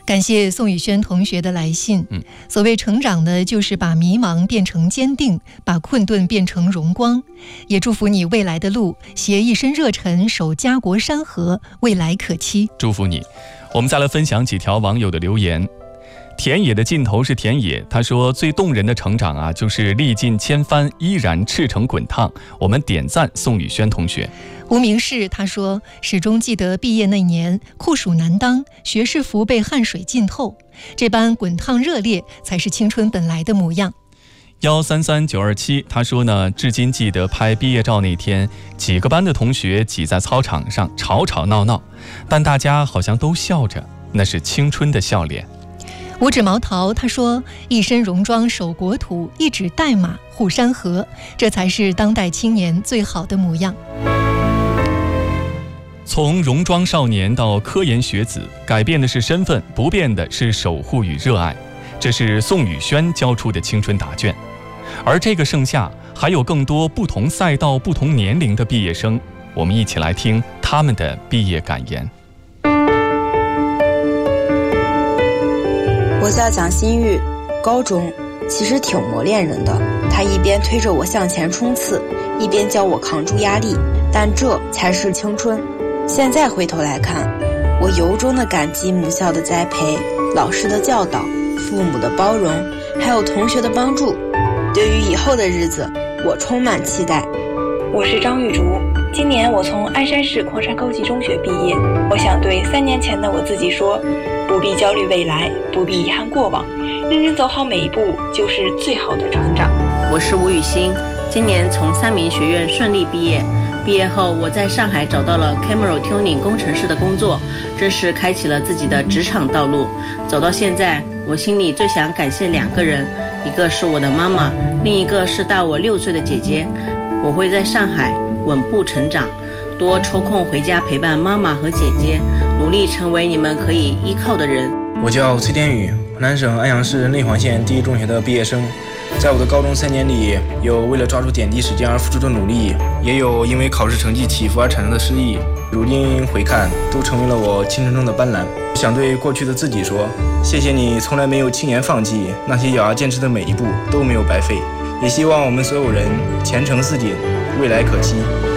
感谢宋宇轩同学的来信。所谓成长呢，就是把迷茫变成坚定，把困顿变成荣光。也祝福你未来的路携一身热忱，守家国山河，未来可期。 祝福你。我们再来分享几条网友的留言。田野的尽头是田野，他说最动人的成长啊，就是历尽千帆依然赤诚滚烫。我们点赞宋宇轩同学。 无名氏他说，始终记得毕业那年酷暑难当，学士服被汗水浸透，这般滚烫热烈才是青春本来的模样。 133927他说呢，至今记得拍毕业照那天，几个班的同学挤在操场上吵吵闹闹，但大家好像都笑着，那是青春的笑脸。 五指毛桃他说，一身戎装守国土，一指代码护山河，这才是当代青年最好的模样。 从戎装少年到科研学子，改变的是身份，不变的是守护与热爱，这是宋宇轩交出的青春答卷。而这个盛夏还有更多不同赛道不同年龄的毕业生，我们一起来听他们的毕业感言。 我叫蒋新玉，高中其实挺磨练人的，他一边推着我向前冲刺，一边教我扛住压力，但这才是青春。现在回头来看，我由衷的感激母校的栽培，老师的教导，父母的包容，还有同学的帮助。对于以后的日子，我充满期待。 我是张玉竹，今年我从鞍山市矿山高级中学毕业。我想对3年前的我自己说，不必焦虑未来，不必遗憾过往，认真走好每一步就是最好的成长。 我是吴雨欣，今年从三民学院顺利毕业。毕业后，我在上海找到了 Camera Tuning 工程师的工作，正式开启了自己的职场道路。走到现在，我心里最想感谢2个人，一个是我的妈妈，另一个是大我6岁的姐姐。我会在上海稳步成长，多抽空回家陪伴妈妈和姐姐，努力成为你们可以依靠的人。 我叫崔天宇，湖南省安阳市内黄县第一中学的毕业生。在我的高中3年里，有为了抓住点滴时间而付出的努力，也有因为考试成绩起伏而产生的失意。如今回看，都成为了我青春中的斑斓。想对过去的自己说，谢谢你从来没有轻言放弃，那些咬牙坚持的每一步都没有白费。也希望我们所有人前程似锦，未来可期。